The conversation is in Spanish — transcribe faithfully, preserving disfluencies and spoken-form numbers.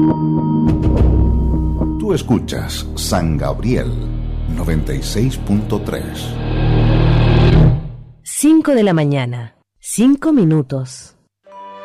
Tú escuchas San Gabriel noventa y seis punto tres. Cinco de la mañana, cinco minutos.